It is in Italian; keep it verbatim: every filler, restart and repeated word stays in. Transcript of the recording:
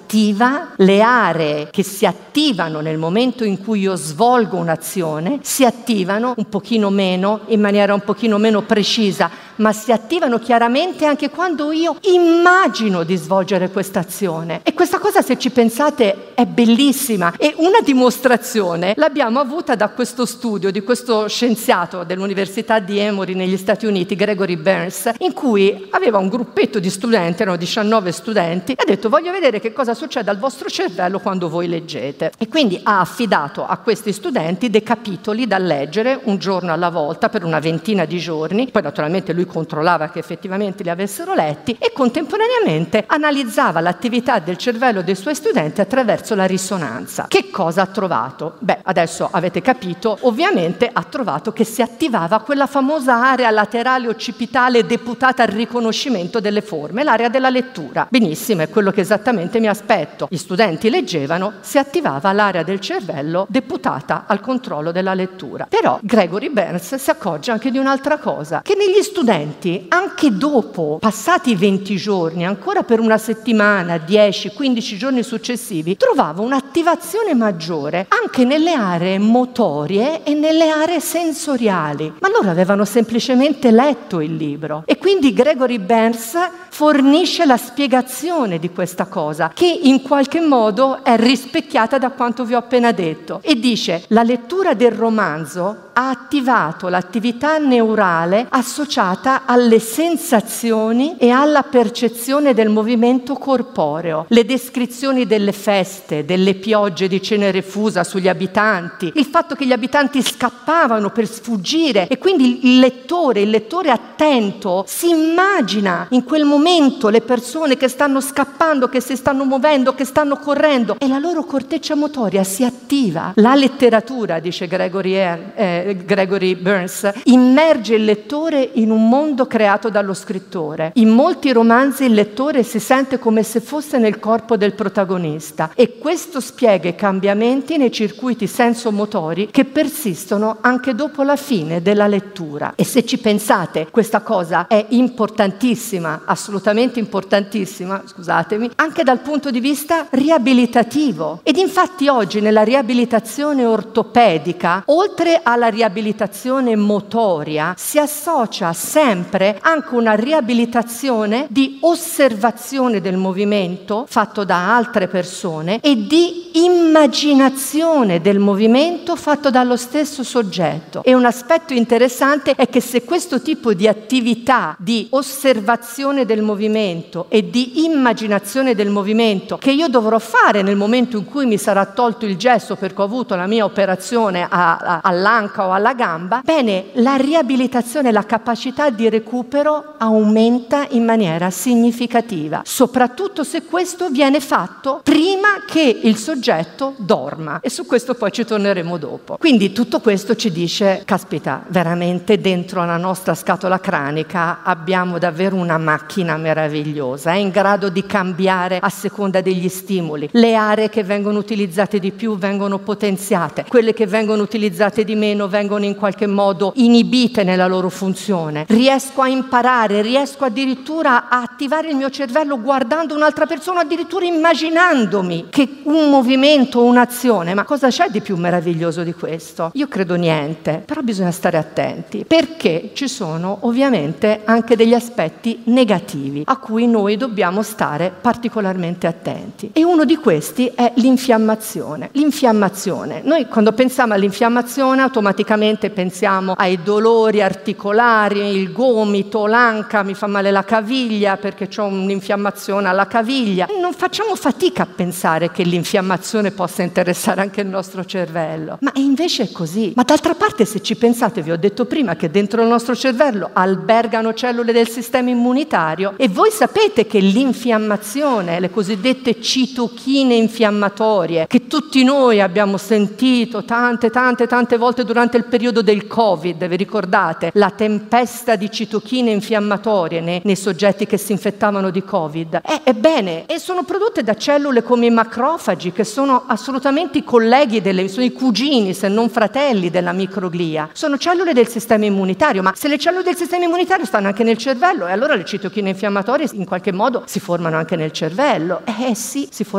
attiva, le aree che si attivano nel momento in cui io svolgo un'azione si attivano un pochino meno, in maniera un pochino meno precisa, ma si attivano chiaramente anche quando io immagino di svolgere questa azione. E questa cosa, se ci pensate, è bellissima. E una dimostrazione l'abbiamo avuta da questo studio di questo scienziato dell'Università di Emory negli Stati Uniti, Gregory Burns, in cui aveva un gruppetto di studenti, erano diciannove studenti, e ha detto: voglio vedere che cosa succede al vostro cervello quando voi leggete. E quindi ha affidato a questi studenti dei capitoli da leggere un giorno alla volta per una ventina di giorni. Poi naturalmente lui controllava che effettivamente li avessero letti e contemporaneamente analizzava l'attività del cervello dei suoi studenti attraverso la risonanza. Che cosa ha trovato? Beh, adesso avete capito, ovviamente ha trovato che si attivava quella famosa area laterale occipitale deputata al riconoscimento delle forme, l'area della lettura. Benissimo, è quello che esattamente mi aspetto. Gli studenti leggevano, si attivava l'area del cervello deputata al controllo della lettura. Però Gregory Burns si accorge anche di un'altra cosa, che negli studenti, anche dopo passati venti giorni, ancora per una settimana, dieci quindici giorni successivi, trovava un'attivazione maggiore anche nelle aree motorie e nelle aree sensoriali. Ma loro avevano semplicemente letto il libro. E quindi Gregory Burns fornisce la spiegazione di questa cosa, che in qualche modo è rispecchiata da quanto vi ho appena detto. E dice: la lettura del romanzo ha attivato l'attività neurale associata alle sensazioni e alla percezione del movimento corporeo. Le descrizioni delle feste, delle piogge di cenere fusa sugli abitanti, il fatto che gli abitanti scappavano per sfuggire, e quindi il lettore, il lettore attento si immagina in quel momento le persone che stanno scappando, che si stanno muovendo, che stanno correndo, e la loro corteccia motoria si attiva. La letteratura, dice Gregory, eh, Gregory Burns, immerge il lettore in un mondo creato dallo scrittore. In molti romanzi il lettore si sente come se fosse nel corpo del protagonista, e questo spiega i cambiamenti nei circuiti sensomotori che persistono anche dopo la fine della lettura. E se ci pensate, questa cosa è importantissima, assolutamente importantissima, scusatemi, anche dal punto di vista riabilitativo. Ed infatti oggi nella riabilitazione ortopedica, oltre alla riabilitazione motoria, si associa sempre anche una riabilitazione di osservazione del movimento fatto da altre persone e di immaginazione del movimento fatto dallo stesso soggetto. E un aspetto interessante è che se questo tipo di attività di osservazione del movimento e di immaginazione del movimento che io dovrò fare nel momento in cui mi sarà tolto il gesso perché ho avuto la mia operazione a, a, all'anca o alla gamba, bene, la riabilitazione, la capacità di recupero aumenta in maniera significativa, soprattutto se questo viene fatto prima che il soggetto dorma, e su questo poi ci torneremo dopo. Quindi tutto questo ci dice: caspita, veramente dentro la nostra scatola cranica abbiamo davvero una macchina meravigliosa, è in grado di cambiare a seconda degli stimoli. Le aree che vengono utilizzate di più vengono potenziate, quelle che vengono utilizzate di meno vengono in qualche modo inibite nella loro funzione. Riesco a imparare, riesco addirittura a attivare il mio cervello guardando un'altra persona, addirittura immaginandomi che un movimento, un'azione. Ma cosa c'è di più meraviglioso di questo? Io credo niente, però bisogna stare attenti, perché ci sono ovviamente anche degli aspetti negativi a cui noi dobbiamo stare particolarmente attenti, e uno di questi è l'infiammazione. L'infiammazione, noi quando pensiamo all'infiammazione automaticamente pensiamo ai dolori articolari, il gomito, l'anca, mi fa male la caviglia perché ho un'infiammazione alla caviglia. Non facciamo fatica a pensare che l'infiammazione possa interessare anche il nostro cervello, ma invece è così. Ma d'altra parte, se ci pensate, vi ho detto prima che dentro il nostro cervello albergano cellule del sistema immunitario, e voi sapete che l'infiammazione, le cosiddette citochine infiammatorie, che tutti noi abbiamo sentito tante tante tante volte durante il periodo del Covid, vi ricordate? La tempesta di citochine infiammatorie nei, nei soggetti che si infettavano di Covid. Eh, ebbene, e sono prodotte da cellule come i macrofagi, che sono assolutamente i colleghi, delle, sono i cugini, se non fratelli, della microglia. Sono cellule del sistema immunitario, ma se le cellule del sistema immunitario stanno anche nel cervello, e allora le citochine infiammatorie in qualche modo si formano anche nel cervello. Eh sì, si formano